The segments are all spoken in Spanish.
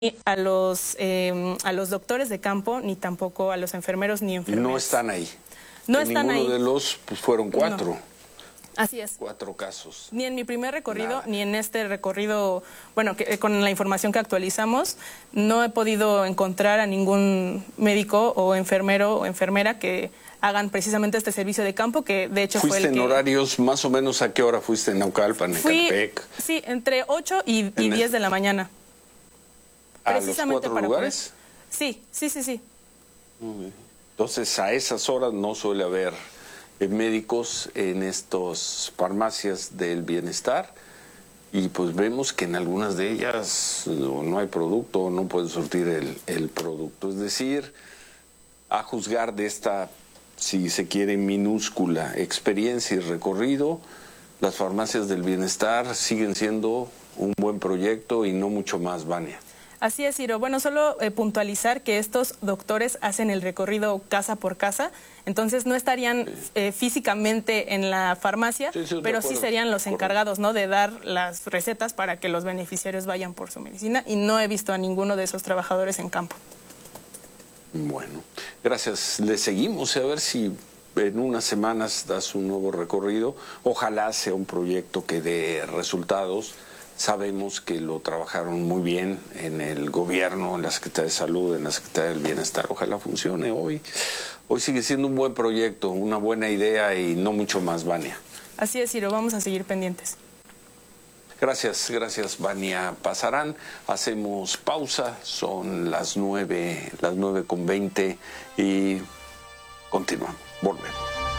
a los doctores de campo, ni tampoco a los enfermeros ni enfermeras. No están ahí. No están ahí. Ninguno de los, pues fueron 4. No. Así es. 4 casos. Ni en mi primer recorrido, Nada. ni en este recorrido, bueno, con la información que actualizamos, no he podido encontrar a ningún médico o enfermero o enfermera que hagan precisamente este servicio de campo, que de hecho fue el que... ¿Fuiste en horarios más o menos a qué hora fuiste en Naucalpan, en Ecatepec? Sí, entre 8 y 10 de la mañana. ¿A los 4 lugares? Sí. Muy bien. Entonces, a esas horas no suele haber médicos en estas farmacias del bienestar, y pues vemos que en algunas de ellas no hay producto, no pueden surtir el producto. Es decir, a juzgar de esta, si se quiere, minúscula experiencia y recorrido, las farmacias del bienestar siguen siendo un buen proyecto y no mucho más, Vania. Así es, Ciro. Bueno, solo puntualizar que estos doctores hacen el recorrido casa por casa, entonces no estarían físicamente en la farmacia, pero sí serían los encargados, ¿no?, de dar las recetas para que los beneficiarios vayan por su medicina, y no he visto a ninguno de esos trabajadores en campo. Bueno, gracias. Le seguimos a ver si en unas semanas das un nuevo recorrido. Ojalá sea un proyecto que dé resultados. Sabemos que lo trabajaron muy bien en el gobierno, en la Secretaría de Salud, en la Secretaría del Bienestar. Ojalá funcione hoy. Hoy sigue siendo un buen proyecto, una buena idea y no mucho más, Vania. Así es, Ciro, vamos a seguir pendientes. Gracias, Vania Pasarán. Hacemos pausa, son las 9:20 y continuamos, volvemos.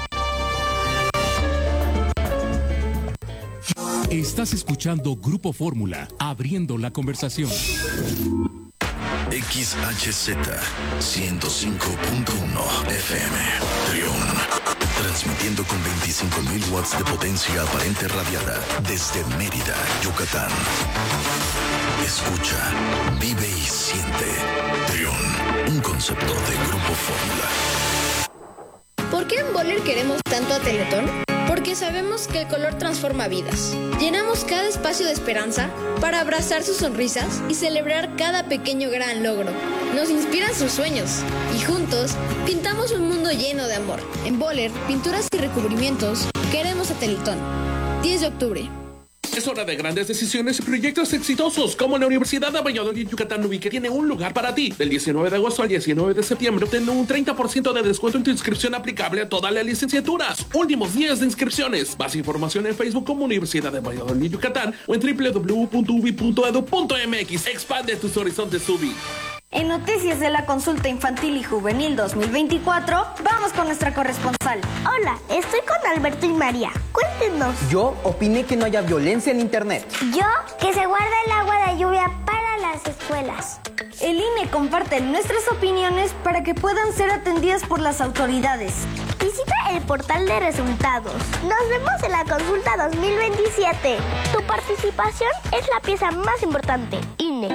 Estás escuchando Grupo Fórmula, abriendo la conversación. XHZ 105.1 FM, Trión. Transmitiendo con 25.000 watts de potencia aparente radiada desde Mérida, Yucatán. Escucha, vive y siente. Trión, un concepto de Grupo Fórmula. ¿Por qué en Boller queremos tanto a Teletón? Porque sabemos que el color transforma vidas. Llenamos cada espacio de esperanza para abrazar sus sonrisas y celebrar cada pequeño gran logro. Nos inspiran sus sueños y juntos pintamos un mundo lleno de amor. En Boller, pinturas y recubrimientos, queremos a Teletón. 10 de octubre. Es hora de grandes decisiones y proyectos exitosos, como la Universidad de Valladolid Yucatán Ubi, que tiene un lugar para ti. Del 19 de agosto al 19 de septiembre, obtén un 30% de descuento en tu inscripción aplicable a todas las licenciaturas. Últimos días de inscripciones. Más información en Facebook como Universidad de Valladolid Yucatán o en www.ubi.edu.mx. Expande tus horizontes, UBI. En Noticias de la Consulta Infantil y Juvenil 2024, vamos con nuestra corresponsal. Hola, estoy con Alberto y María. Cuéntenos. Yo opiné que no haya violencia en Internet. Yo, que se guarda el agua de lluvia para las escuelas. El INE comparte nuestras opiniones para que puedan ser atendidas por las autoridades. Visita el portal de resultados. Nos vemos en la Consulta 2027. Tu participación es la pieza más importante. INE.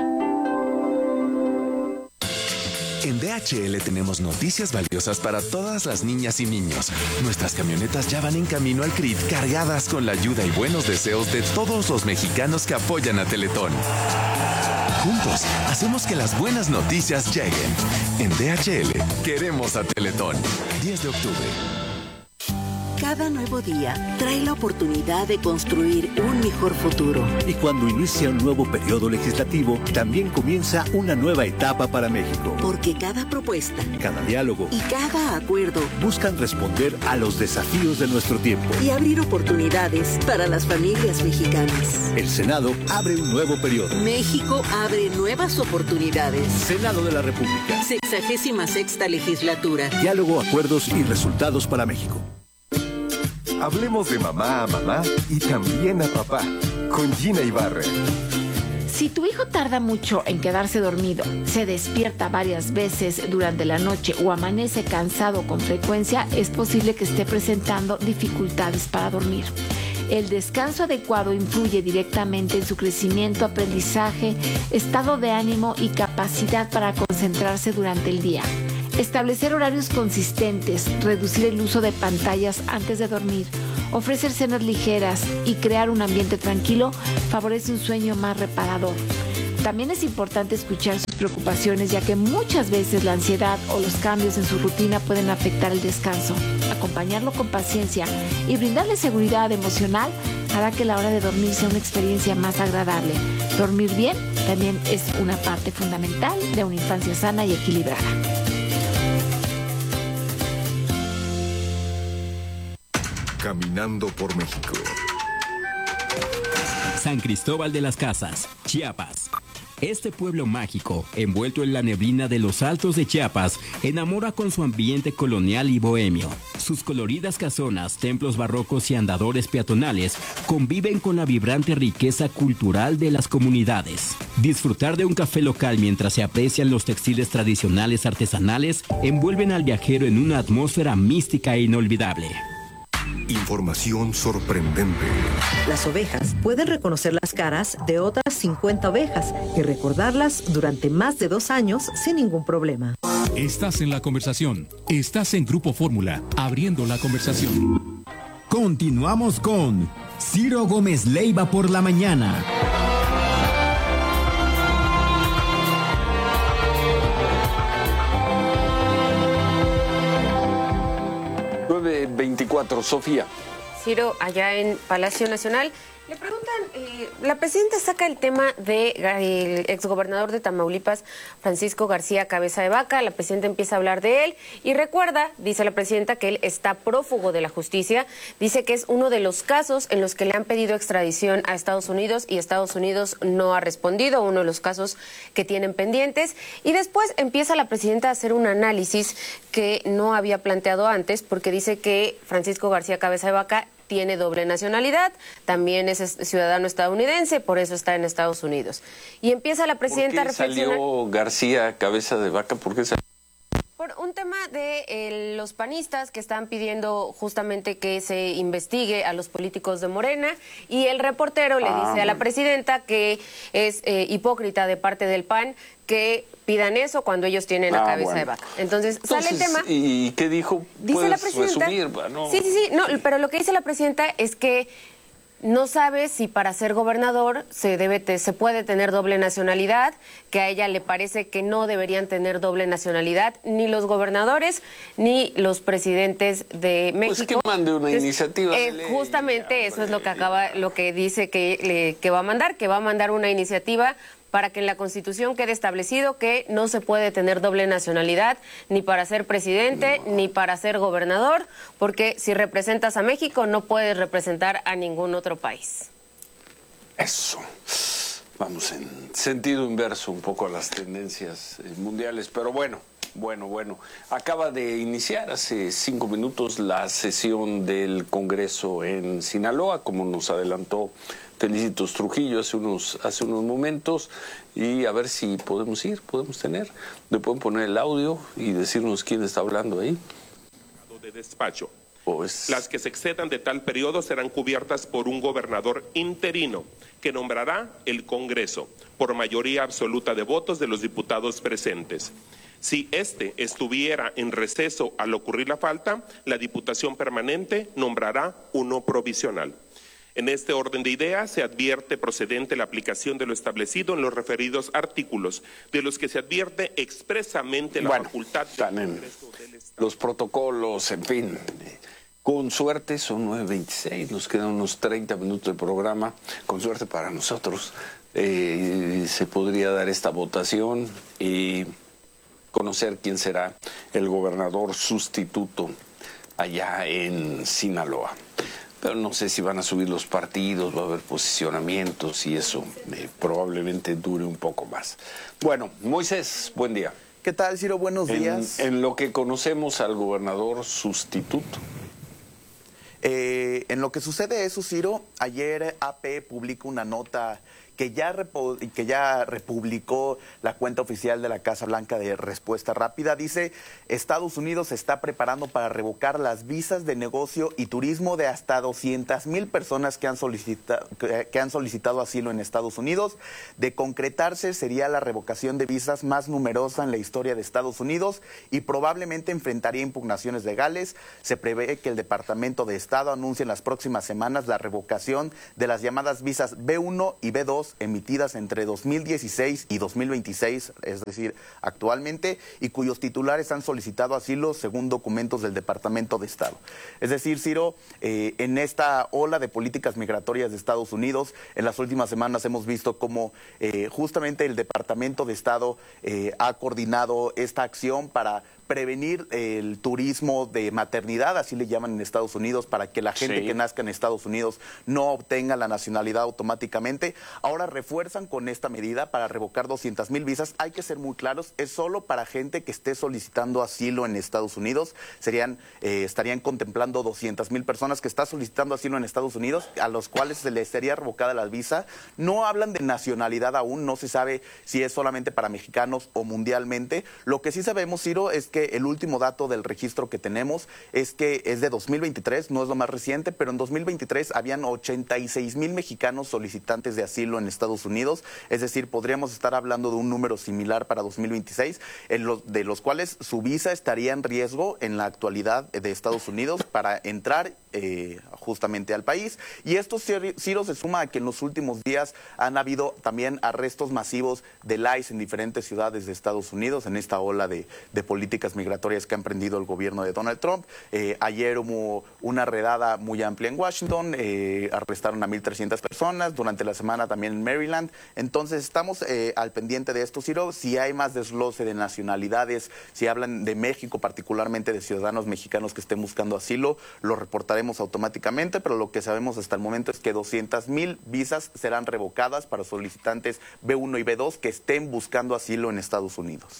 En DHL tenemos noticias valiosas para todas las niñas y niños. Nuestras camionetas ya van en camino al CRIT, cargadas con la ayuda y buenos deseos de todos los mexicanos que apoyan a Teletón. Juntos, hacemos que las buenas noticias lleguen. En DHL, queremos a Teletón. 10 de octubre. Cada nuevo día trae la oportunidad de construir un mejor futuro. Y cuando inicia un nuevo periodo legislativo, también comienza una nueva etapa para México. Porque cada propuesta, cada diálogo y cada acuerdo buscan responder a los desafíos de nuestro tiempo y abrir oportunidades para las familias mexicanas. El Senado abre un nuevo periodo. México abre nuevas oportunidades. Senado de la República. 66ª legislatura. Diálogo, acuerdos y resultados para México. Hablemos de mamá a mamá y también a papá, con Gina Ibarra. Si tu hijo tarda mucho en quedarse dormido, se despierta varias veces durante la noche o amanece cansado con frecuencia, es posible que esté presentando dificultades para dormir. El descanso adecuado influye directamente en su crecimiento, aprendizaje, estado de ánimo y capacidad para concentrarse durante el día. Establecer horarios consistentes, reducir el uso de pantallas antes de dormir, ofrecer cenas ligeras y crear un ambiente tranquilo favorece un sueño más reparador. También es importante escuchar sus preocupaciones, ya que muchas veces la ansiedad o los cambios en su rutina pueden afectar el descanso. Acompañarlo con paciencia y brindarle seguridad emocional hará que la hora de dormir sea una experiencia más agradable. Dormir bien también es una parte fundamental de una infancia sana y equilibrada. Caminando por México. San Cristóbal de las Casas, Chiapas. Este pueblo mágico, envuelto en la neblina de los altos de Chiapas, enamora con su ambiente colonial y bohemio. Sus coloridas casonas, templos barrocos y andadores peatonales conviven con la vibrante riqueza cultural de las comunidades. Disfrutar de un café local mientras se aprecian los textiles tradicionales artesanales envuelven al viajero en una atmósfera mística e inolvidable. Información sorprendente. Las ovejas pueden reconocer las caras de otras 50 ovejas y recordarlas durante más de 2 años sin ningún problema. Estás en la conversación. Estás en Grupo Fórmula, abriendo la conversación. Continuamos con Ciro Gómez Leiva por la mañana. Sofía. Ciro, allá en Palacio Nacional, le preguntan, la presidenta saca el tema del exgobernador de Tamaulipas, Francisco García Cabeza de Vaca. La presidenta empieza a hablar de él y recuerda, dice la presidenta, que él está prófugo de la justicia. Dice que es uno de los casos en los que le han pedido extradición a Estados Unidos y Estados Unidos no ha respondido, uno de los casos que tienen pendientes. Y después empieza la presidenta a hacer un análisis que no había planteado antes, porque dice que Francisco García Cabeza de Vaca tiene doble nacionalidad, también es ciudadano estadounidense, por eso está en Estados Unidos. Y empieza la presidenta a reflexionar. ¿Salió García Cabeza de Vaca? ¿Por qué salió? Por un tema de los panistas que están pidiendo justamente que se investigue a los políticos de Morena, y el reportero le dice a la presidenta que es hipócrita de parte del PAN que pidan eso cuando ellos tienen a Cabeza de Vaca. Entonces sale el tema. ¿Y qué dijo? Dice la presidenta. ¿No? Sí, no, pero lo que dice la presidenta es que no sabe si para ser gobernador se puede tener doble nacionalidad, que a ella le parece que no deberían tener doble nacionalidad ni los gobernadores ni los presidentes de México. Pues que mande una iniciativa de ley. Justamente eso es lo que dice que va a mandar una iniciativa para que en la Constitución quede establecido que no se puede tener doble nacionalidad ni para ser presidente ni para ser gobernador, porque si representas a México no puedes representar a ningún otro país. Eso. Vamos en sentido inverso un poco a las tendencias mundiales, pero bueno. Acaba de iniciar hace 5 minutos la sesión del Congreso en Sinaloa, como nos adelantó Felicitos Trujillo hace unos momentos, y a ver si podemos tener. Le pueden poner el audio y decirnos quién está hablando ahí. De despacho. Las que se excedan de tal periodo serán cubiertas por un gobernador interino que nombrará el Congreso por mayoría absoluta de votos de los diputados presentes. Si éste estuviera en receso al ocurrir la falta, la Diputación Permanente nombrará uno provisional. En este orden de ideas se advierte procedente la aplicación de lo establecido en los referidos artículos, de los que se advierte expresamente la facultad del Congreso del Estado. Los protocolos, en fin. Con suerte son 9:26, nos quedan unos 30 minutos de programa. Con suerte para nosotros se podría dar esta votación y conocer quién será el gobernador sustituto allá en Sinaloa. Pero no sé si van a subir los partidos, va a haber posicionamientos y eso probablemente dure un poco más. Bueno, Moisés, buen día. ¿Qué tal, Ciro? Buenos días. En lo que conocemos al gobernador sustituto. En lo que sucede eso, Ciro, ayer AP publica una nota que ya republicó la cuenta oficial de la Casa Blanca de Respuesta Rápida. Dice, Estados Unidos se está preparando para revocar las visas de negocio y turismo de hasta 200,000 personas que han solicitado asilo en Estados Unidos. De concretarse, sería la revocación de visas más numerosa en la historia de Estados Unidos y probablemente enfrentaría impugnaciones legales. Se prevé que el Departamento de Estado anuncie en las próximas semanas la revocación de las llamadas visas B1 y B2 Unidos emitidas entre 2016 y 2026, es decir, actualmente, y cuyos titulares han solicitado asilo según documentos del Departamento de Estado. Es decir, Ciro, en esta ola de políticas migratorias de Estados Unidos, en las últimas semanas hemos visto cómo justamente el Departamento de Estado ha coordinado esta acción para prevenir el turismo de maternidad, así le llaman en Estados Unidos, para que la gente que nazca en Estados Unidos no obtenga la nacionalidad automáticamente. Ahora refuerzan con esta medida para revocar 200,000 visas. Hay que ser muy claros, es solo para gente que esté solicitando asilo en Estados Unidos. Estarían contemplando 200,000 personas que están solicitando asilo en Estados Unidos, a los cuales se les sería revocada la visa. No hablan de nacionalidad aún, no se sabe si es solamente para mexicanos o mundialmente. Lo que sí sabemos, Ciro, es que el último dato del registro que tenemos es que es de 2023, no es lo más reciente, pero en 2023 habían 86,000 mexicanos solicitantes de asilo en Estados Unidos, es decir, podríamos estar hablando de un número similar para 2026, de los cuales su visa estaría en riesgo en la actualidad de Estados Unidos para entrar justamente al país. Y esto, Ciro, se suma a que en los últimos días han habido también arrestos masivos del ICE en diferentes ciudades de Estados Unidos en esta ola de políticas migratorias que ha emprendido el gobierno de Donald Trump. Ayer hubo una redada muy amplia en Washington, arrestaron a 1,300 personas, durante la semana también en Maryland. Entonces estamos al pendiente de esto, Ciro. Si hay más desglose de nacionalidades, si hablan de México, particularmente de ciudadanos mexicanos que estén buscando asilo, lo reportaremos automáticamente, pero lo que sabemos hasta el momento es que 200,000 visas serán revocadas para solicitantes B1 y B2 que estén buscando asilo en Estados Unidos.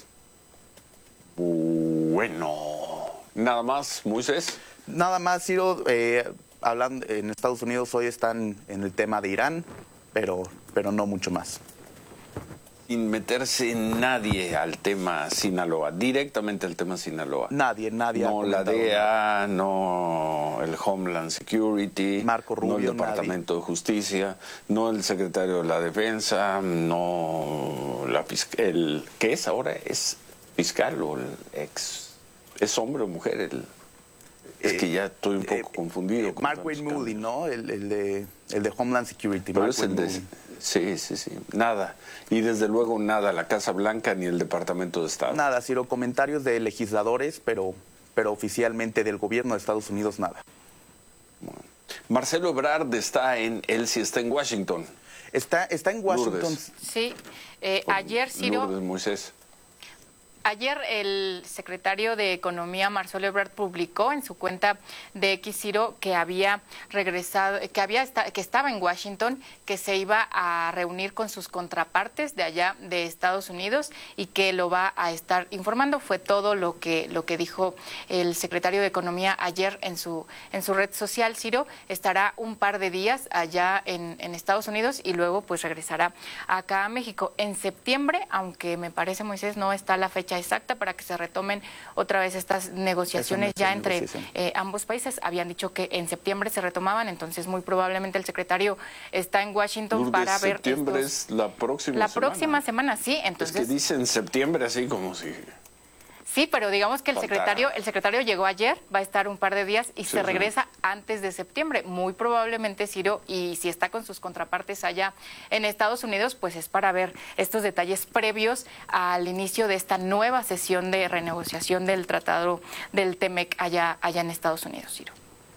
Bueno, nada más, Moisés. Nada más, Ciro, hablando en Estados Unidos hoy están en el tema de Irán, pero no mucho más. Sin meterse nadie al tema Sinaloa, directamente al tema Sinaloa. Nadie. No la DEA, no el Homeland Security, Marco Rubio, no el Departamento de Justicia, no el Secretario de la Defensa, no el que es ahora es fiscal o el es hombre o mujer. Es que ya estoy un poco confundido. Mark Wayne Moody, ¿no? El de Homeland Security. Pero es sí. Nada. Y desde luego nada, la Casa Blanca ni el Departamento de Estado. Nada, Ciro, comentarios de legisladores, pero oficialmente del gobierno de Estados Unidos nada. Bueno. Marcelo Ebrard está en Washington. Está en Washington. Lourdes. Sí. Ayer, Ciro. Lourdes, Moisés. Ayer el secretario de Economía, Marcelo Ebrard, publicó en su cuenta de X, Ciro, que había regresado, que estaba en Washington, que se iba a reunir con sus contrapartes de allá de Estados Unidos y que lo va a estar informando. Fue todo lo que dijo el secretario de Economía ayer en su red social, Ciro. Estará un par de días allá en Estados Unidos y luego pues regresará acá a México. En septiembre, aunque me parece, Moisés, no está la fecha exacta para que se retomen otra vez estas negociaciones ya entre ambos países. Habían dicho que en septiembre se retomaban, entonces muy probablemente el secretario está en Washington Lourdes, para ver septiembre es la próxima semana. La próxima semana, sí. Entonces, es que dicen septiembre así como si... Sí, pero digamos que el secretario llegó ayer, va a estar un par de días y se regresa antes de septiembre. Muy probablemente, Ciro, y si está con sus contrapartes allá en Estados Unidos, pues es para ver estos detalles previos al inicio de esta nueva sesión de renegociación del tratado del TEMEC allá en Estados Unidos, Ciro.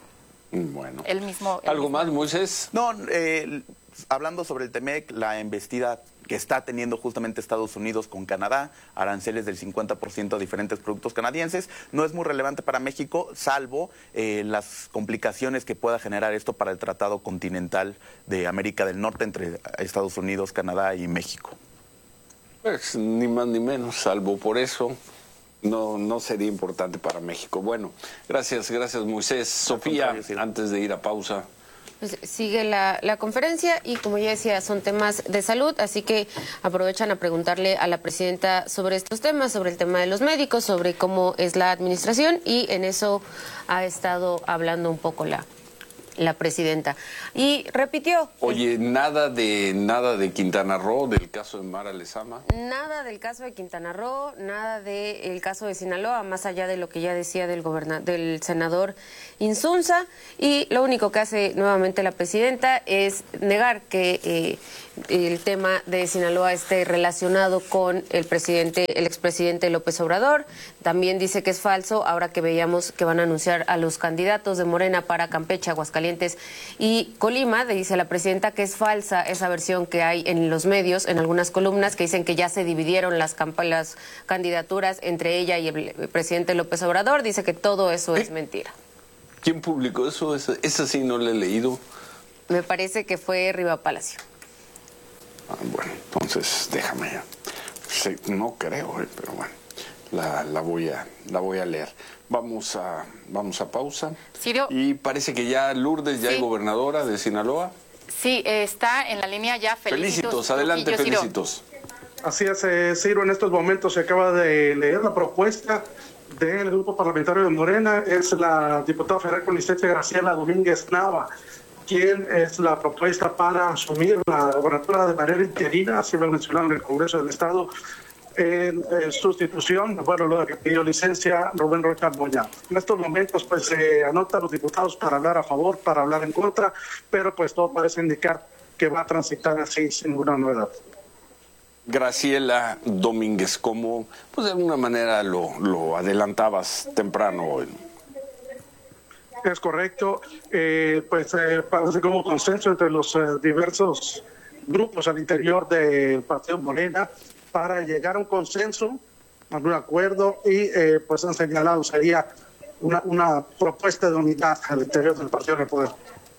Bueno. ¿Algo más, Moisés? No, hablando sobre el TEMEC, la embestida que está teniendo justamente Estados Unidos con Canadá, aranceles del 50% a diferentes productos canadienses, no es muy relevante para México, salvo las complicaciones que pueda generar esto para el Tratado Continental de América del Norte entre Estados Unidos, Canadá y México. Pues ni más ni menos, salvo por eso, no sería importante para México. Bueno, gracias Moisés. Sofía, antes de ir a pausa. Pues sigue la conferencia y como ya decía, son temas de salud, así que aprovechan a preguntarle a la presidenta sobre estos temas, sobre el tema de los médicos, sobre cómo es la administración y en eso ha estado hablando un poco la la presidenta. Y repitió. Oye, nada de Quintana Roo, del caso de Mara Lezama. Nada del caso de Quintana Roo, nada del caso de Sinaloa, más allá de lo que ya decía del senador Insunza. Y lo único que hace nuevamente la presidenta es negar que el tema de Sinaloa esté relacionado con el expresidente López Obrador. También dice que es falso, ahora que veíamos que van a anunciar a los candidatos de Morena para Campeche, Aguascalientes y Colima. Dice la presidenta que es falsa esa versión que hay en los medios, en algunas columnas, que dicen que ya se dividieron las candidaturas entre ella y el presidente López Obrador. Dice que todo eso es mentira. ¿Quién publicó eso? Esa sí no la he leído. Me parece que fue Riva Palacio. Bueno, entonces déjame. Sí, no creo, pero bueno, la voy a leer. Vamos a pausa. Sirio. Y parece que ya Lourdes ya es gobernadora de Sinaloa. Sí, está en la línea ya. Felicitos, adelante, Felicitos. Así es, Ciro, en estos momentos se acaba de leer la propuesta del grupo parlamentario de Morena. Es la diputada federal con licencia Graciela Domínguez Nava, quien es la propuesta para asumir la gobernatura de manera interina, así lo mencionaron en el Congreso del Estado, en sustitución, bueno, lo que pidió licencia Rubén Rocha Moya. En estos momentos, pues, se anotan los diputados para hablar a favor, para hablar en contra, pero pues todo parece indicar que va a transitar así sin ninguna novedad. Graciela Domínguez, como pues de alguna manera lo adelantabas temprano hoy. Es correcto, parece como consenso entre los diversos grupos al interior del Partido Morena para llegar a un consenso, a un acuerdo y pues han señalado sería una propuesta de unidad al interior del Partido del Poder.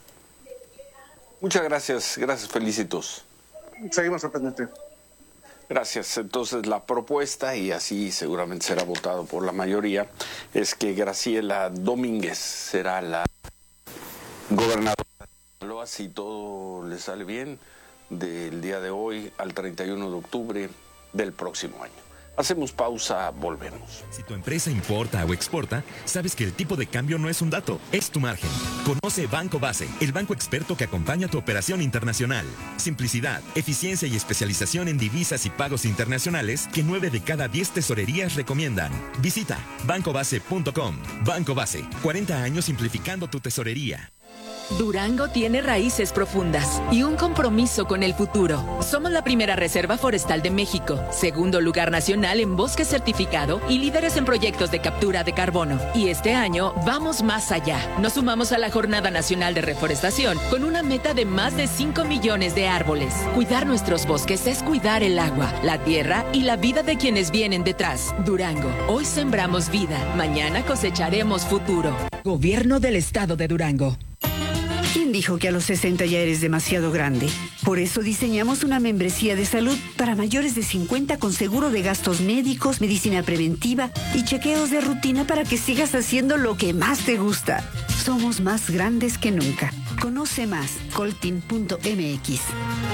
Muchas gracias, Felicitos. Seguimos al pendiente. Gracias. Entonces la propuesta, y así seguramente será votado por la mayoría, es que Graciela Domínguez será la gobernadora de Sinaloa, si todo le sale bien, del día de hoy al 31 de octubre del próximo año. Hacemos pausa, volvemos. Si tu empresa importa o exporta, sabes que el tipo de cambio no es un dato, es tu margen. Conoce Banco Base, el banco experto que acompaña tu operación internacional. Simplicidad, eficiencia y especialización en divisas y pagos internacionales que 9 de cada 10 tesorerías recomiendan. Visita bancobase.com. Banco Base, 40 años simplificando tu tesorería. Durango tiene raíces profundas y un compromiso con el futuro. Somos la primera reserva forestal de México, segundo lugar nacional en bosque certificado y líderes en proyectos de captura de carbono. Y este año vamos más allá. Nos sumamos a la Jornada Nacional de Reforestación con una meta de más de 5 millones de árboles. Cuidar nuestros bosques es cuidar el agua, la tierra y la vida de quienes vienen detrás. Durango, hoy sembramos vida, mañana cosecharemos futuro. Gobierno del Estado de Durango. ¿Quién dijo que a los 60 ya eres demasiado grande? Por eso diseñamos una membresía de salud para mayores de 50 con seguro de gastos médicos, medicina preventiva y chequeos de rutina para que sigas haciendo lo que más te gusta. Somos más grandes que nunca. Conoce más, coltin.mx.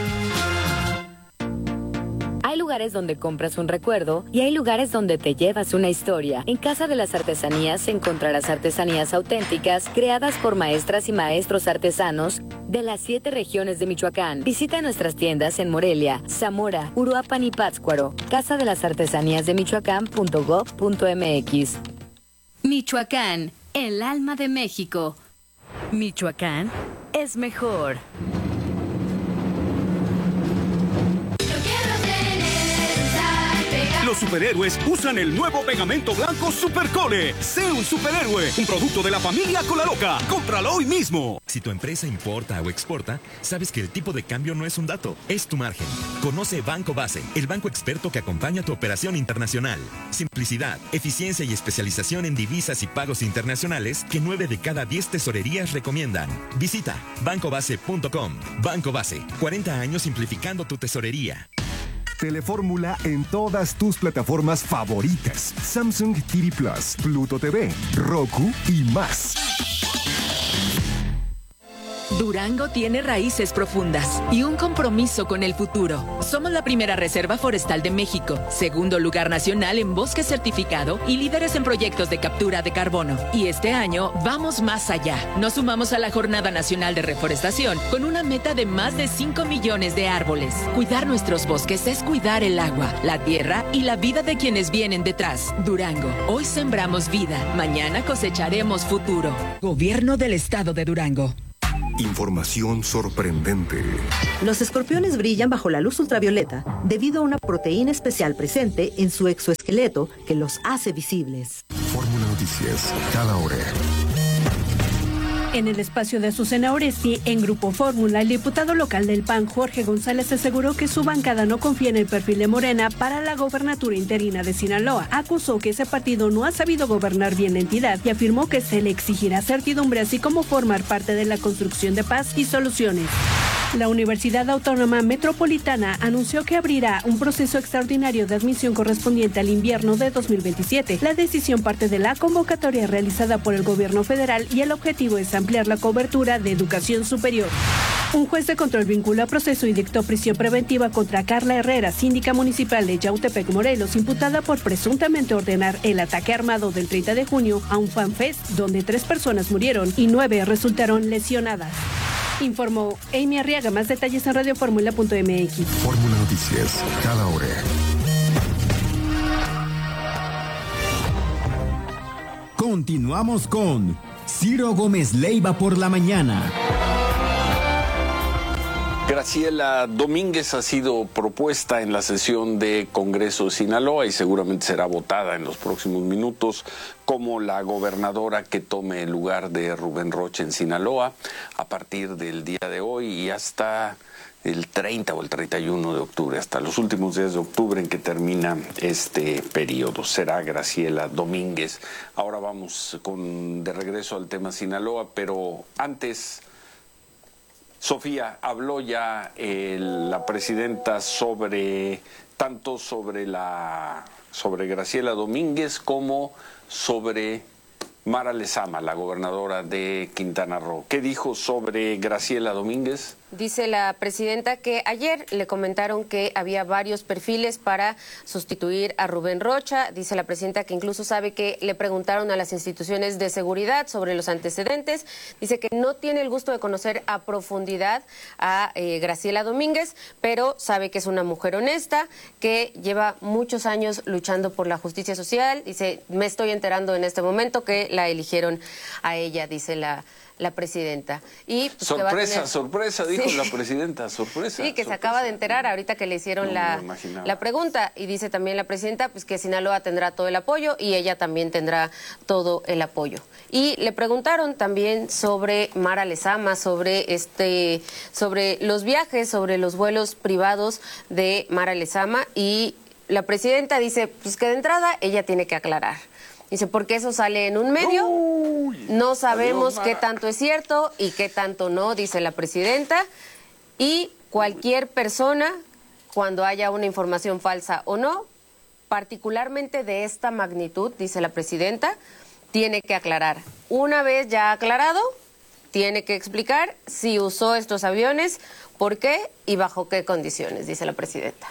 Hay lugares donde compras un recuerdo y hay lugares donde te llevas una historia. En Casa de las Artesanías encontrarás artesanías auténticas creadas por maestras y maestros artesanos de las 7 regiones de Michoacán. Visita nuestras tiendas en Morelia, Zamora, Uruapan y Pátzcuaro. Casa de las Artesanías de Michoacán.gov.mx. Michoacán, el alma de México. Michoacán es mejor. Los superhéroes usan el nuevo pegamento blanco Supercole. Sé un superhéroe, un producto de la familia Colaloca. Cómpralo hoy mismo. Si tu empresa importa o exporta, sabes que el tipo de cambio no es un dato, es tu margen. Conoce Banco Base, el banco experto que acompaña tu operación internacional. Simplicidad, eficiencia y especialización en divisas y pagos internacionales que 9 de cada 10 tesorerías recomiendan. Visita bancobase.com. Banco Base, 40 años simplificando tu tesorería. Telefórmula en todas tus plataformas favoritas. Samsung TV Plus, Pluto TV, Roku y más. Durango tiene raíces profundas y un compromiso con el futuro. Somos la primera reserva forestal de México, segundo lugar nacional en bosque certificado y líderes en proyectos de captura de carbono. Y este año vamos más allá. Nos sumamos a la Jornada Nacional de Reforestación con una meta de más de 5 millones de árboles. Cuidar nuestros bosques es cuidar el agua, la tierra y la vida de quienes vienen detrás. Durango, hoy sembramos vida, mañana cosecharemos futuro. Gobierno del Estado de Durango. Información sorprendente. Los escorpiones brillan bajo la luz ultravioleta debido a una proteína especial presente en su exoesqueleto que los hace visibles. Fórmula Noticias, cada hora. En el espacio de Azucena Oresti, en Grupo Fórmula, el diputado local del PAN, Jorge González, aseguró que su bancada no confía en el perfil de Morena para la gobernatura interina de Sinaloa. Acusó que ese partido no ha sabido gobernar bien la entidad y afirmó que se le exigirá certidumbre así como formar parte de la construcción de paz y soluciones. La Universidad Autónoma Metropolitana anunció que abrirá un proceso extraordinario de admisión correspondiente al invierno de 2027. La decisión parte de la convocatoria realizada por el gobierno federal y el objetivo es ampliar la cobertura de educación superior. Un juez de control vinculó a proceso y dictó prisión preventiva contra Carla Herrera, síndica municipal de Yautepec, Morelos, imputada por presuntamente ordenar el ataque armado del 30 de junio a un fanfest donde 3 personas murieron y 9 resultaron lesionadas. Informó Amy Arriaga. Más detalles en radioformula.mx. Fórmula Noticias, cada hora. Continuamos con Ciro Gómez Leiva por la mañana. Graciela Domínguez ha sido propuesta en la sesión de Congreso de Sinaloa y seguramente será votada en los próximos minutos como la gobernadora que tome el lugar de Rubén Rocha en Sinaloa a partir del día de hoy y hasta el 30 o el 31 de octubre, hasta los últimos días de octubre en que termina este periodo. Será Graciela Domínguez. Ahora vamos de regreso al tema Sinaloa, pero antes... Sofía, habló ya la presidenta sobre Graciela Domínguez como sobre Mara Lezama, la gobernadora de Quintana Roo. ¿Qué dijo sobre Graciela Domínguez? Dice la presidenta que ayer le comentaron que había varios perfiles para sustituir a Rubén Rocha. Dice la presidenta que incluso sabe que le preguntaron a las instituciones de seguridad sobre los antecedentes. Dice que no tiene el gusto de conocer a profundidad a Graciela Domínguez, pero sabe que es una mujer honesta, que lleva muchos años luchando por la justicia social. Dice, me estoy enterando en este momento que la eligieron a ella, dice la presidenta. Y pues, sorpresa, dijo la presidenta, sorpresa. Sí, que se acaba de enterar ahorita que le hicieron la pregunta. Y dice también la presidenta pues que Sinaloa tendrá todo el apoyo y ella también tendrá todo el apoyo. Y le preguntaron también sobre Mara Lezama, sobre los viajes, sobre los vuelos privados de Mara Lezama, y la presidenta dice pues que de entrada ella tiene que aclarar. Dice, porque eso sale en un medio, no sabemos qué tanto es cierto y qué tanto no, dice la presidenta. Y cualquier persona, cuando haya una información falsa o no, particularmente de esta magnitud, dice la presidenta, tiene que aclarar. Una vez ya aclarado, tiene que explicar si usó estos aviones, por qué y bajo qué condiciones, dice la presidenta.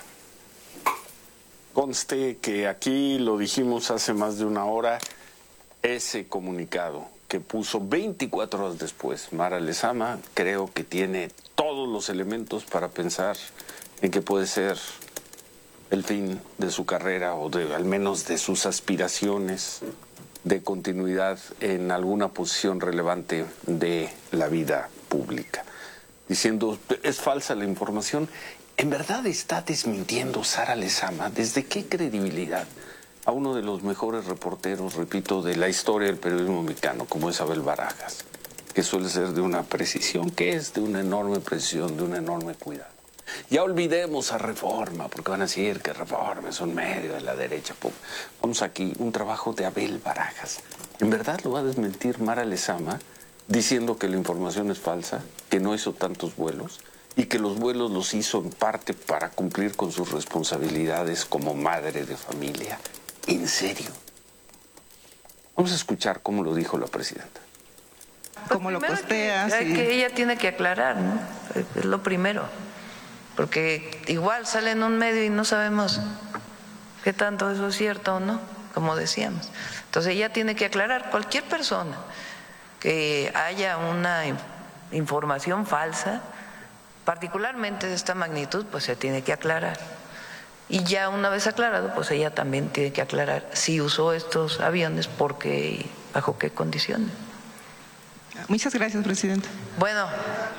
Conste que aquí lo dijimos hace más de una hora, ese comunicado que puso 24 horas después Mara Lezama, creo que tiene todos los elementos para pensar en que puede ser el fin de su carrera o al menos de sus aspiraciones de continuidad en alguna posición relevante de la vida pública. Diciendo, es falsa la información. ¿En verdad está desmintiendo Sara Lezama? ¿Desde qué credibilidad? A uno de los mejores reporteros, repito, de la historia del periodismo mexicano, como es Abel Barajas, que suele ser de una precisión, que es de una enorme precisión, de un enorme cuidado. Ya olvidemos a Reforma, porque van a decir que Reforma es un medio de la derecha. Vamos aquí, un trabajo de Abel Barajas. ¿En verdad lo va a desmentir Mara Lezama diciendo que la información es falsa, que no hizo tantos vuelos? Y que los vuelos los hizo en parte para cumplir con sus responsabilidades como madre de familia. ¿En serio? Vamos a escuchar cómo lo dijo la presidenta. cómo lo costeas. Que ella tiene que aclarar, ¿no? Es lo primero. Porque igual sale en un medio y no sabemos qué tanto eso es cierto o no, como decíamos. Entonces ella tiene que aclarar. Cualquier persona que haya una información falsa, particularmente de esta magnitud, pues se tiene que aclarar. Y ya una vez aclarado, pues ella también tiene que aclarar si usó estos aviones, por qué y bajo qué condiciones. Muchas gracias, presidente. Bueno.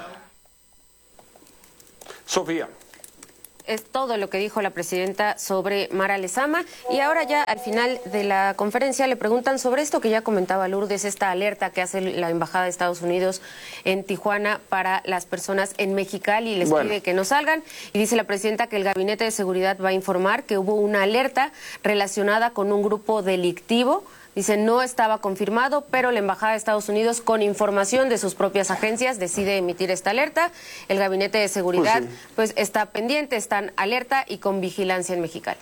Sofía. Es todo lo que dijo la presidenta sobre Mara Lezama. Y ahora ya al final de la conferencia le preguntan sobre esto que ya comentaba Lourdes, esta alerta que hace la Embajada de Estados Unidos en Tijuana para las personas en Mexicali y les pide que no salgan. Y dice la presidenta que el Gabinete de Seguridad va a informar que hubo una alerta relacionada con un grupo delictivo. Dice, no estaba confirmado, pero la Embajada de Estados Unidos, con información de sus propias agencias, decide emitir esta alerta. El Gabinete de Seguridad pues está pendiente, están alerta y con vigilancia en Mexicali.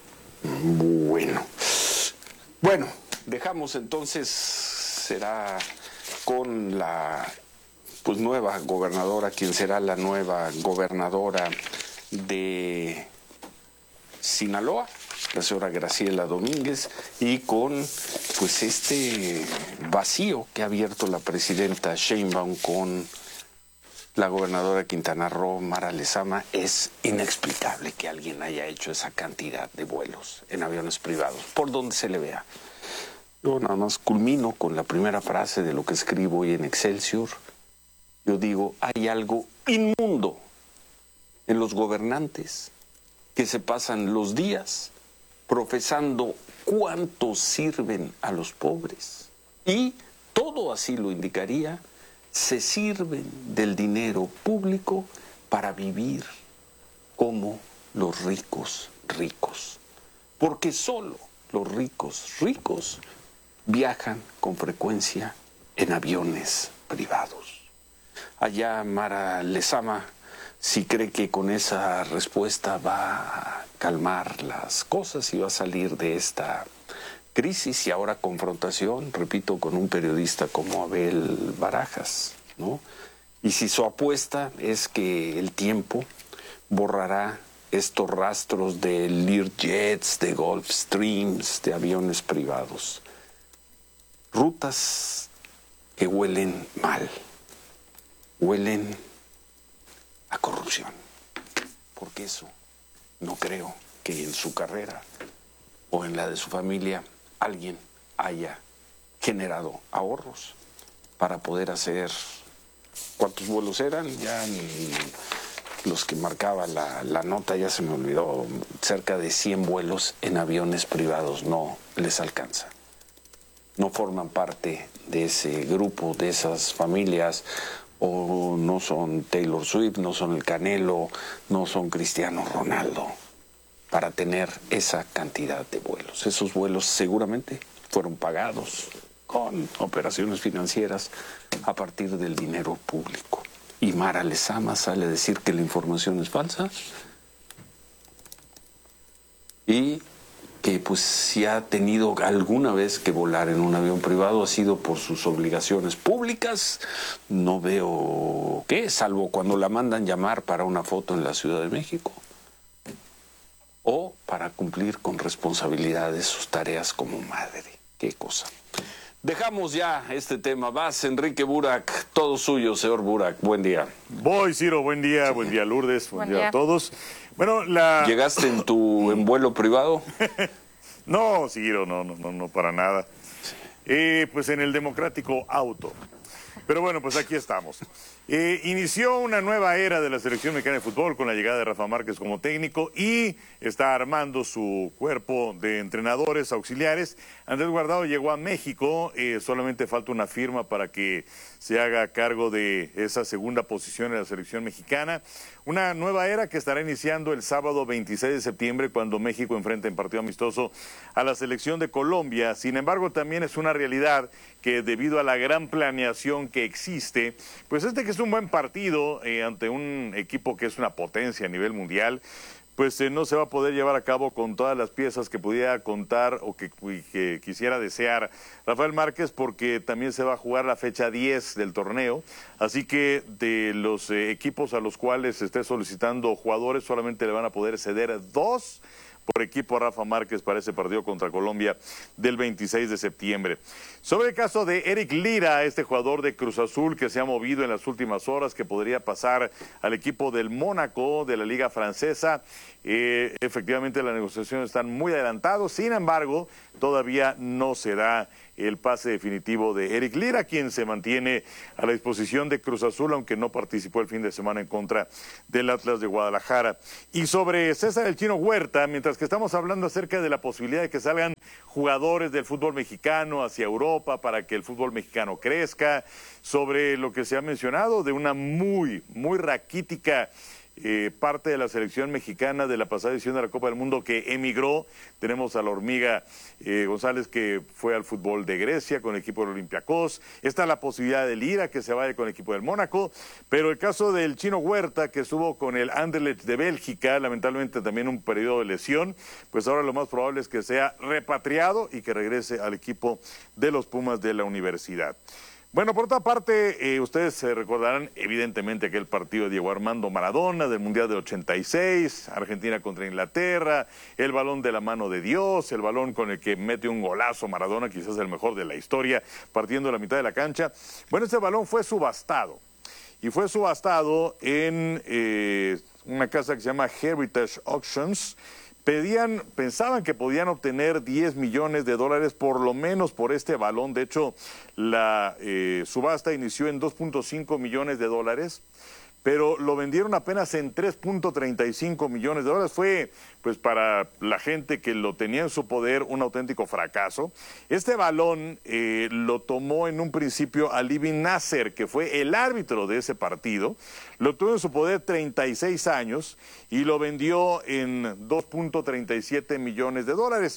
Bueno, dejamos entonces, será con la nueva gobernadora, quien será la nueva gobernadora de Sinaloa, la señora Graciela Domínguez, y con este vacío que ha abierto la presidenta Sheinbaum con la gobernadora de Quintana Roo, Mara Lezama. Es inexplicable que alguien haya hecho esa cantidad de vuelos en aviones privados, por donde se le vea. Yo nada más culmino con la primera frase de lo que escribo hoy en Excelsior. Yo digo, hay algo inmundo en los gobernantes que se pasan los días profesando cuánto sirven a los pobres. Y todo así lo indicaría, se sirven del dinero público para vivir como los ricos ricos. Porque solo los ricos ricos viajan con frecuencia en aviones privados. Allá Mara Lezama, si cree que con esa respuesta va a calmar las cosas y va a salir de esta crisis y ahora confrontación, repito, con un periodista como Abel Barajas, ¿no? Y si su apuesta es que el tiempo borrará estos rastros de Learjets, de Gulfstreams, de aviones privados, rutas que huelen mal, huelen a corrupción, porque eso no creo que en su carrera o en la de su familia alguien haya generado ahorros para poder hacer, ¿cuántos vuelos eran? Ya ni los que marcaba la nota, ya se me olvidó, cerca de 100 vuelos en aviones privados no les alcanza. No forman parte de ese grupo, de esas familias, o no son Taylor Swift, no son el Canelo, no son Cristiano Ronaldo, para tener esa cantidad de vuelos. Esos vuelos seguramente fueron pagados con operaciones financieras a partir del dinero público. Y Mara Lezama sale a decir que la información es falsa y que pues si ha tenido alguna vez que volar en un avión privado ha sido por sus obligaciones públicas. No veo qué, salvo cuando la mandan llamar para una foto en la Ciudad de México o para cumplir con responsabilidades sus tareas como madre. Qué cosa. Dejamos ya este tema. Vas, Enrique Burak, todo suyo, señor Burak. Buen día. Voy, Ciro, buen día Lourdes, buen día a todos. Bueno, ¿Llegaste en vuelo privado? No, Ciro, no para nada. Pues en el democrático auto. Pero bueno, pues aquí estamos. Inició una nueva era de la selección mexicana de fútbol con la llegada de Rafa Márquez como técnico y está armando su cuerpo de entrenadores auxiliares. Andrés Guardado llegó a México, solamente falta una firma para que se haga cargo de esa segunda posición en la selección mexicana. Una nueva era que estará iniciando el sábado 26 de septiembre cuando México enfrenta en partido amistoso a la selección de Colombia. Sin embargo, también es una realidad que debido a la gran planeación que existe, pues que es un buen partido ante un equipo que es una potencia a nivel mundial, pues no se va a poder llevar a cabo con todas las piezas que pudiera contar o que quisiera desear Rafael Márquez, porque también se va a jugar la fecha 10 del torneo, así que de los equipos a los cuales se esté solicitando jugadores solamente le van a poder ceder 2 por equipo a Rafa Márquez para ese partido contra Colombia del 26 de septiembre. Sobre el caso de Eric Lira, este jugador de Cruz Azul que se ha movido en las últimas horas, que podría pasar al equipo del Mónaco de la Liga Francesa, efectivamente las negociaciones están muy adelantadas, sin embargo, todavía no se da el pase definitivo de Eric Lira, quien se mantiene a la disposición de Cruz Azul, aunque no participó el fin de semana en contra del Atlas de Guadalajara. Y sobre César el Chino Huerta, mientras que estamos hablando acerca de la posibilidad de que salgan jugadores del fútbol mexicano hacia Europa para que el fútbol mexicano crezca, sobre lo que se ha mencionado de una muy raquítica parte de la selección mexicana de la pasada edición de la Copa del Mundo que emigró. Tenemos a la Hormiga González, que fue al fútbol de Grecia con el equipo del Olympiacos. Está la posibilidad de Lira, que se vaya con el equipo del Mónaco, pero el caso del Chino Huerta, que estuvo con el Anderlecht de Bélgica, lamentablemente también un periodo de lesión, pues ahora lo más probable es que sea repatriado y que regrese al equipo de los Pumas de la universidad. Bueno, por otra parte, ustedes se recordarán evidentemente aquel partido de Diego Armando Maradona del Mundial del 86, Argentina contra Inglaterra, el balón de la mano de Dios, el balón con el que mete un golazo Maradona, quizás el mejor de la historia, partiendo la mitad de la cancha. Bueno, ese balón fue subastado, y fue subastado en una casa que se llama Heritage Auctions. Pensaban que podían obtener $10 millones por lo menos por este balón. De hecho, la subasta inició en $2.5 millones, pero lo vendieron apenas en $3.35 millones. Fue, pues, para la gente que lo tenía en su poder, un auténtico fracaso. Este balón lo tomó en un principio Ali Bin Nasser, que fue el árbitro de ese partido. Lo tuvo en su poder 36 años y lo vendió en $2.37 millones.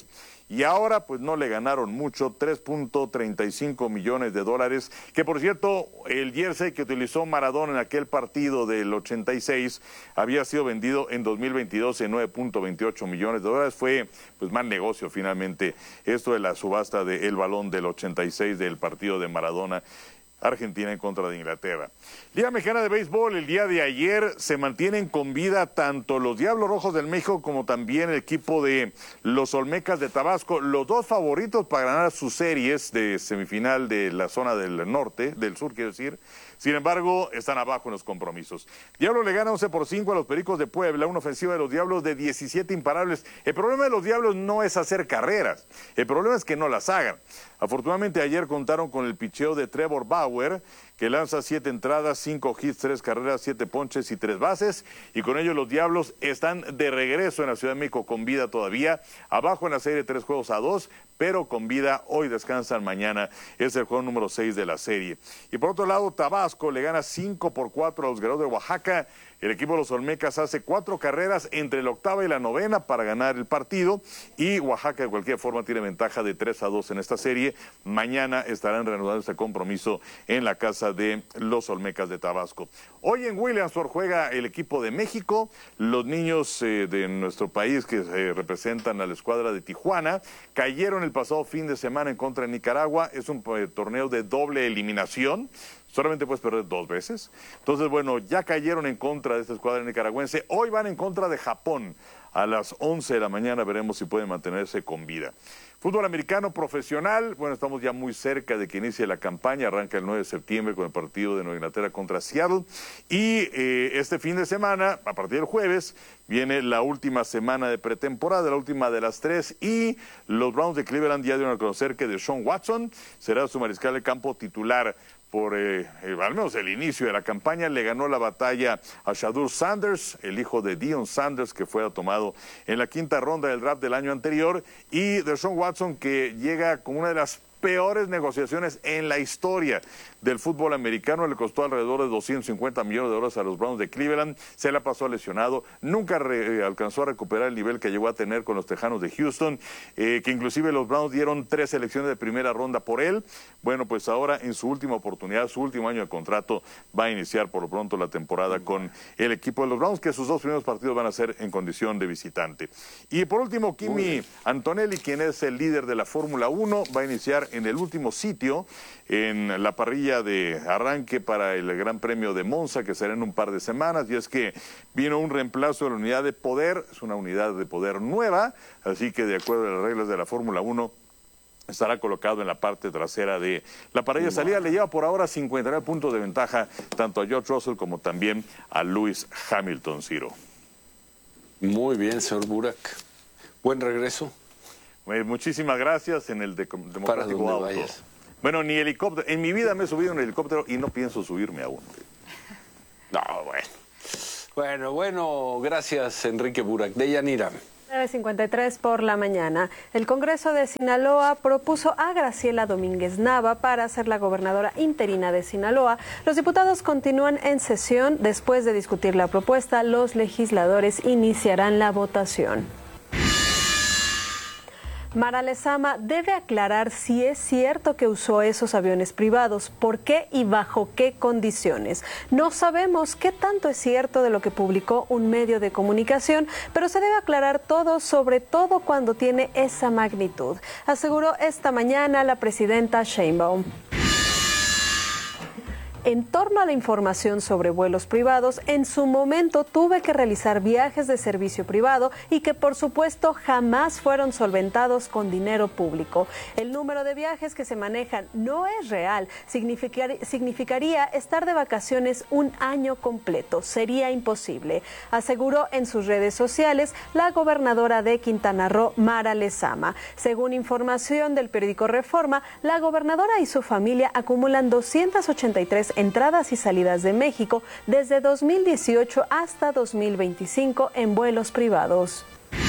Y ahora pues no le ganaron mucho, $3.35 millones, que por cierto el jersey que utilizó Maradona en aquel partido del 86 había sido vendido en 2022 en $9.28 millones. Fue pues mal negocio finalmente esto de la subasta del balón del 86 del partido de Maradona. Argentina en contra de Inglaterra. Liga Mexicana de Béisbol, el día de ayer se mantienen con vida tanto los Diablos Rojos del México como también el equipo de los Olmecas de Tabasco, los dos favoritos para ganar sus series de semifinal de la zona del sur, quiero decir. Sin embargo, están abajo en los compromisos. Diablo le gana 11-5 a los Pericos de Puebla, una ofensiva de los Diablos de 17 imparables. El problema de los Diablos no es hacer carreras, el problema es que no las hagan. Afortunadamente ayer contaron con el picheo de Trevor Bauer, que lanza 7 entradas, 5 hits, 3 carreras, 7 ponches y 3 bases, y con ello los Diablos están de regreso en la Ciudad de México con vida todavía, abajo en la serie 3-2, pero con vida. Hoy descansan, mañana es el juego número 6 de la serie. Y por otro lado, Tabasco le gana 5-4 a los Guerreros de Oaxaca. El equipo de los Olmecas hace 4 carreras entre la octava y la novena para ganar el partido, y Oaxaca de cualquier forma tiene ventaja de 3-2 en esta serie. Mañana estarán reanudando este compromiso en la casa de los Olmecas de Tabasco. Hoy en Williamsport juega el equipo de México, los niños de nuestro país que representan a la escuadra de Tijuana, cayeron el pasado fin de semana en contra de Nicaragua. Es un torneo de doble eliminación. Solamente puedes perder 2 veces. Entonces, bueno, ya cayeron en contra de esta escuadra nicaragüense. Hoy van en contra de Japón. A las 11 de la mañana veremos si pueden mantenerse con vida. Fútbol americano profesional, bueno, estamos ya muy cerca de que inicie la campaña, arranca el 9 de septiembre con el partido de Nueva Inglaterra contra Seattle, y este fin de semana, a partir del jueves, viene la última semana de pretemporada, la última de las 3, y los Browns de Cleveland ya dieron a conocer que Deshaun Watson será su mariscal de campo titular por al menos el inicio de la campaña. Le ganó la batalla a Shadur Sanders, el hijo de Deion Sanders, que fue tomado en la 5ª ronda del draft del año anterior, y Deshaun Watson, que llega con una de las peores negociaciones en la historia del fútbol americano. Le costó alrededor de $250 millones a los Browns de Cleveland. Se la pasó lesionado. Nunca alcanzó a recuperar el nivel que llegó a tener con los Tejanos de Houston, que inclusive los Browns dieron 3 selecciones de primera ronda por él. Bueno, pues ahora en su última oportunidad, su último año de contrato, va a iniciar por lo pronto la temporada con el equipo de los Browns, que sus 2 primeros partidos van a ser en condición de visitante. Y por último, Kimi Antonelli, quien es el líder de la Fórmula 1, va a iniciar en el último sitio en la parrilla de arranque para el Gran Premio de Monza, que será en un par de semanas, y es que vino un reemplazo de la unidad de poder, es una unidad de poder nueva, así que de acuerdo a las reglas de la Fórmula 1, estará colocado en la parte trasera de la parrilla de salida. Le lleva por ahora 59 puntos de ventaja tanto a George Russell como también a Lewis Hamilton, Ciro. Muy bien, señor Burak. Buen regreso. Muchísimas gracias en el Democrático Auto. Vayas. Bueno, ni helicóptero. En mi vida me he subido en un helicóptero y no pienso subirme aún. No, bueno, gracias, Enrique Burak. Deyanira. 9:53 por la mañana. El Congreso de Sinaloa propuso a Graciela Domínguez Nava para ser la gobernadora interina de Sinaloa. Los diputados continúan en sesión. Después de discutir la propuesta, los legisladores iniciarán la votación. Mara Lezama debe aclarar si es cierto que usó esos aviones privados, por qué y bajo qué condiciones. No sabemos qué tanto es cierto de lo que publicó un medio de comunicación, pero se debe aclarar todo, sobre todo cuando tiene esa magnitud, aseguró esta mañana la presidenta Sheinbaum. En torno a la información sobre vuelos privados, en su momento tuve que realizar viajes de servicio privado y que por supuesto jamás fueron solventados con dinero público. El número de viajes que se manejan no es real, significaría estar de vacaciones un año completo, sería imposible, aseguró en sus redes sociales la gobernadora de Quintana Roo, Mara Lezama. Según información del periódico Reforma, la gobernadora y su familia acumulan 283 entradas y salidas de México desde 2018 hasta 2025 en vuelos privados.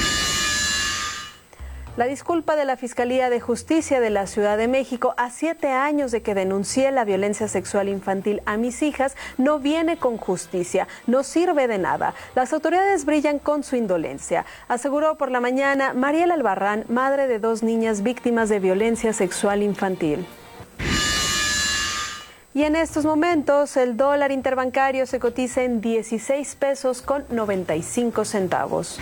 La disculpa de la Fiscalía de Justicia de la Ciudad de México a 7 años de que denuncié la violencia sexual infantil a mis hijas no viene con justicia, no sirve de nada. Las autoridades brillan con su indolencia, aseguró por la mañana Mariela Albarrán, madre de 2 niñas víctimas de violencia sexual infantil. Y en estos momentos el dólar interbancario se cotiza en 16 pesos con 95 centavos.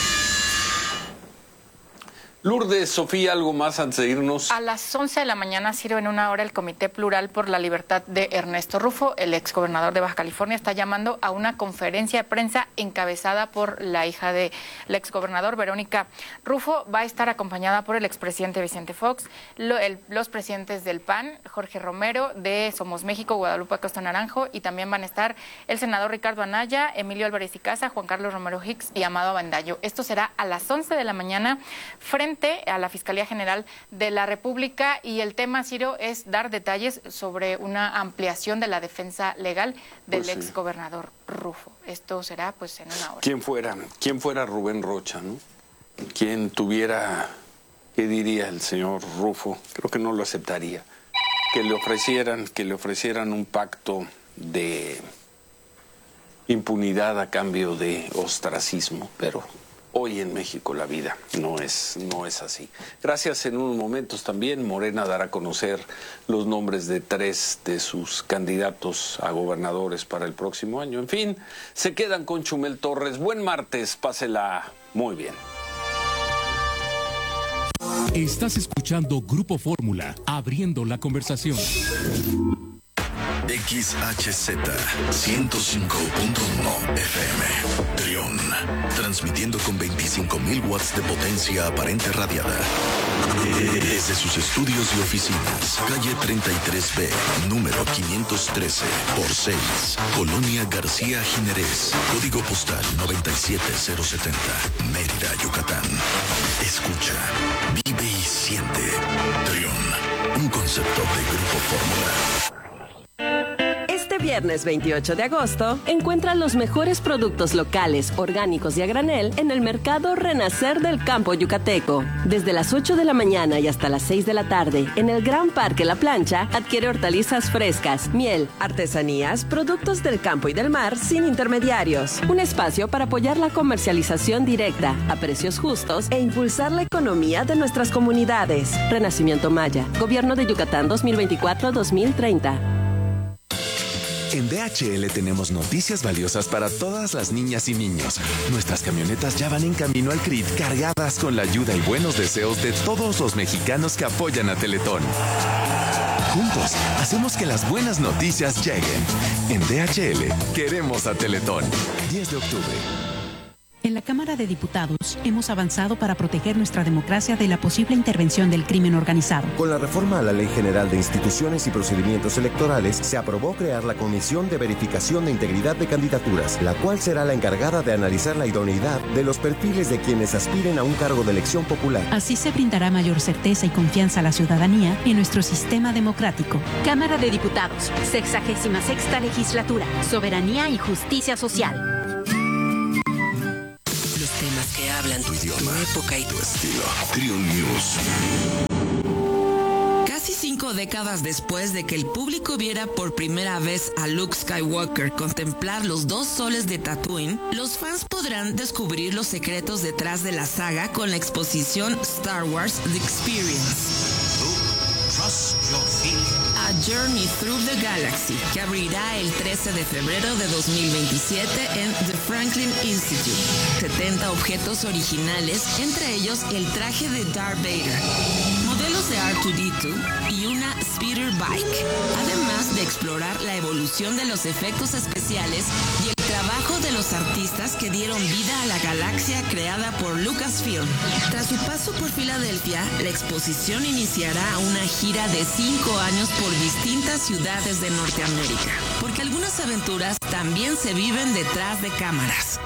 Lourdes, Sofía, ¿algo más antes de irnos? A las 11 de la mañana, Ciro, en una hora, el Comité Plural por la Libertad de Ernesto Rufo, el exgobernador de Baja California, está llamando a una conferencia de prensa encabezada por la hija del exgobernador, Verónica Rufo. Va a estar acompañada por el expresidente Vicente Fox, los presidentes del PAN, Jorge Romero, de Somos México, Guadalupe Acosta Naranjo, y también van a estar el senador Ricardo Anaya, Emilio Álvarez y Casa, Juan Carlos Romero Hicks y Amado Avendaño. Esto será a las 11 de la mañana frente a la Fiscalía General de la República, y el tema, Ciro, es dar detalles sobre una ampliación de la defensa legal del exgobernador Rufo. Esto será pues en una hora. ¿Quién fuera Rubén Rocha, ¿no? ¿Quién tuviera, qué diría el señor Rufo? Creo que no lo aceptaría. Que le ofrecieran un pacto de impunidad a cambio de ostracismo, pero hoy en México la vida no es así. Gracias. En unos momentos también Morena dará a conocer los nombres de 3 de sus candidatos a gobernadores para el próximo año. En fin, se quedan con Chumel Torres. Buen martes, pásela muy bien. Estás escuchando Grupo Fórmula, abriendo la conversación. XHZ 105.1 FM Trión, transmitiendo con 25.000 watts de potencia aparente radiada desde sus estudios y oficinas, calle 33B, número 513 por 6, Colonia García Jiménez, código postal 97070, Mérida, Yucatán. Escucha, vive y siente. Trión, un concepto de Grupo Fórmula. Este viernes viernes 28 de agosto, encuentra los mejores productos locales, orgánicos y a granel en el mercado Renacer del Campo Yucateco. Desde las 8 de la mañana y hasta las 6 de la tarde, en el Gran Parque La Plancha, adquiere hortalizas frescas, miel, artesanías, productos del campo y del mar sin intermediarios. Un espacio para apoyar la comercialización directa, a precios justos e impulsar la economía de nuestras comunidades. Renacimiento Maya, Gobierno de Yucatán 2024-2030. En DHL tenemos noticias valiosas para todas las niñas y niños. Nuestras camionetas ya van en camino al CRIT cargadas con la ayuda y buenos deseos de todos los mexicanos que apoyan a Teletón. Juntos, hacemos que las buenas noticias lleguen. En DHL, queremos a Teletón. 10 de octubre. En la Cámara de Diputados hemos avanzado para proteger nuestra democracia de la posible intervención del crimen organizado. Con la reforma a la Ley General de Instituciones y Procedimientos Electorales, se aprobó crear la Comisión de Verificación de Integridad de Candidaturas, la cual será la encargada de analizar la idoneidad de los perfiles de quienes aspiren a un cargo de elección popular. Así se brindará mayor certeza y confianza a la ciudadanía en nuestro sistema democrático. Cámara de Diputados, 66ª Legislatura, Soberanía y Justicia Social. Que hablan tu idioma, tu época y tu estilo. Triun News. Casi 5 décadas después de que el público viera por primera vez a Luke Skywalker contemplar los 2 soles de Tatooine, los fans podrán descubrir los secretos detrás de la saga con la exposición Star Wars The Experience. A Journey Through the Galaxy, que abrirá el 13 de febrero de 2027 en The Franklin Institute. 70 objetos originales, entre ellos el traje de Darth Vader, modelos de R2-D2 y una speeder bike, además de explorar la evolución de los efectos especiales y el trabajo de los artistas que dieron vida a la galaxia creada por Lucasfilm. Tras su paso por Filadelfia, la exposición iniciará una gira de 5 años por distintas ciudades de Norteamérica, porque algunas aventuras también se viven detrás de cámaras.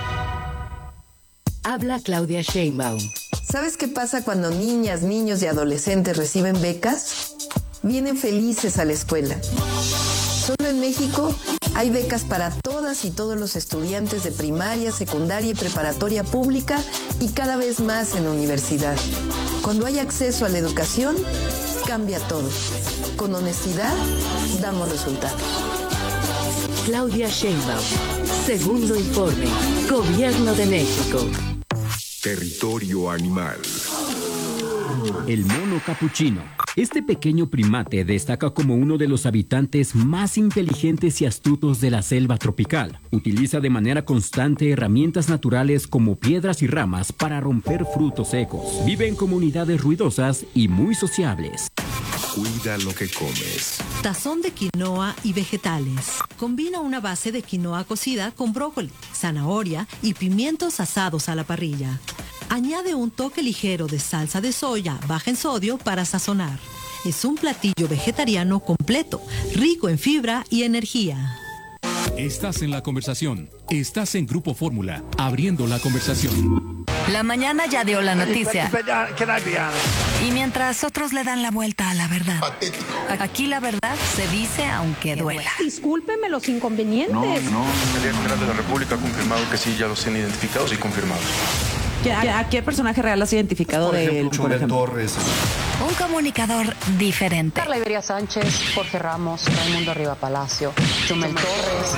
Habla Claudia Sheinbaum. ¿Sabes qué pasa cuando niñas, niños y adolescentes reciben becas? Vienen felices a la escuela. Solo en México hay becas para todas y todos los estudiantes de primaria, secundaria y preparatoria pública y cada vez más en la universidad. Cuando hay acceso a la educación, cambia todo. Con honestidad, damos resultados. Claudia Sheinbaum. Segundo informe. Gobierno de México. Territorio animal. El mono capuchino. Este pequeño primate destaca como uno de los habitantes más inteligentes y astutos de la selva tropical. Utiliza de manera constante herramientas naturales como piedras y ramas para romper frutos secos. Vive en comunidades ruidosas y muy sociables. Cuida lo que comes. Tazón de quinoa y vegetales. Combina una base de quinoa cocida con brócoli, zanahoria y pimientos asados a la parrilla. Añade un toque ligero de salsa de soya baja en sodio para sazonar. Es un platillo vegetariano completo, rico en fibra y energía. Estás en la conversación. Estás en Grupo Fórmula, abriendo la conversación. La mañana ya dio la noticia. Y mientras otros le dan la vuelta a la verdad. Aquí la verdad se dice aunque duela. Discúlpeme los inconvenientes. No. El Día General de la República ha confirmado que sí, ya los tienen identificados y confirmados. ¿A qué personaje real has identificado de él, por ejemplo? Torres. Un comunicador diferente. Carla Iberia Sánchez, Jorge Ramos, Raimundo Riva Palacio, Chumel Torres.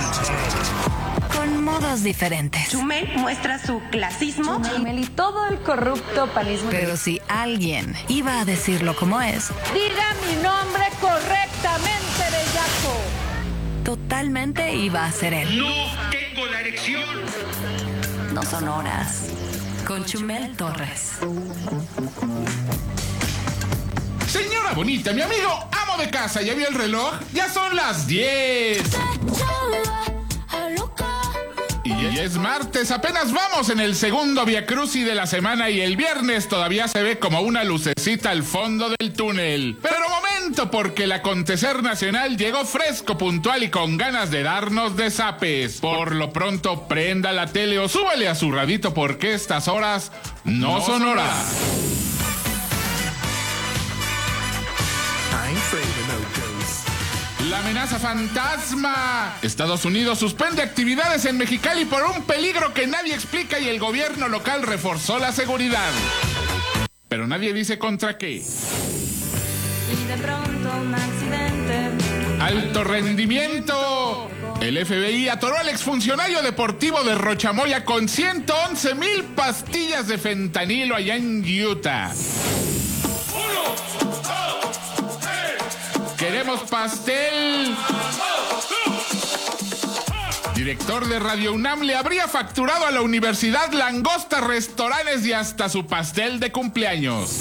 Con modos diferentes. Chumel muestra su clasismo. Chumel y todo el corrupto panismo. Pero si alguien iba a decirlo como es. Diga mi nombre correctamente, bellaco. Totalmente iba a ser él. No tengo la erección. No son horas. Con Chumel Torres. Señora bonita, mi amigo amo de casa, ¿ya vio el reloj? Ya son las 10. Y es martes, apenas vamos en el segundo viacrucis de la semana y el viernes todavía se ve como una lucecita al fondo del túnel. Pero momento, porque el acontecer nacional llegó fresco, puntual y con ganas de darnos de zapes. Por lo pronto, prenda la tele o súbale a su radito porque estas horas no son horas. La amenaza fantasma. Estados Unidos suspende actividades en Mexicali por un peligro que nadie explica y el gobierno local reforzó la seguridad. Pero nadie dice contra qué. Y de pronto un accidente. Alto rendimiento. El FBI atoró al exfuncionario deportivo de Rochamoya con 111,000 pastillas de fentanilo allá en Utah. Queremos pastel. Director de Radio UNAM le habría facturado a la Universidad langostas, restaurantes y hasta su pastel de cumpleaños.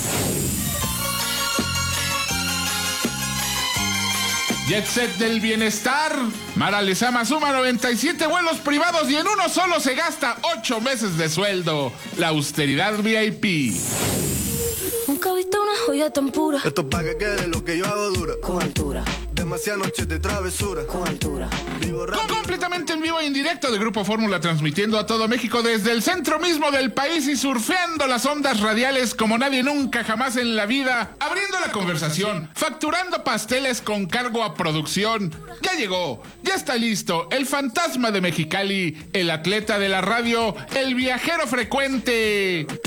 Jet Set del Bienestar. Mara Lezama suma 97 vuelos privados y en uno solo se gasta 8 meses de sueldo. La austeridad VIP. Nunca he visto una joya tan pura. Esto es pa' que quede lo que yo hago dura. Con altura. Demasiadas noches de travesura. Con altura. Completamente en vivo e indirecto de Grupo Fórmula, transmitiendo a todo México desde el centro mismo del país y surfeando las ondas radiales como nadie nunca jamás en la vida, abriendo la conversación, facturando pasteles con cargo a producción. Ya llegó, ya está listo, el fantasma de Mexicali, el atleta de la radio, el viajero frecuente.